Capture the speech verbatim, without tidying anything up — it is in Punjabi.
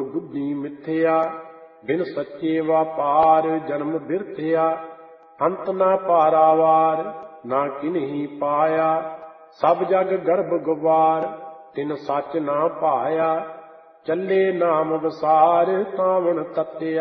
ਬੁੱਧੀ ਮਿਥਿਆ। ਬਿਨ ਸੱਚੇ ਵਾਪਾਰ ਜਨਮ ਬਿਰਥਿਆ। ਅੰਤ ਨਾ ਪਾਰਾਵਾਰ ਨਾ ਕਿਨਹੀ ਪਾਇਆ। ਸਭ ਜਗ ਗਰਭ ਗਵਾਰ ਤਿਨ ਸੱਚ ਨਾ ਭਾਇਆ। ਚੱਲੇ ਨਾਮ ਵਸਾਰ ਤਾਵਣ ਤਤਿਆ।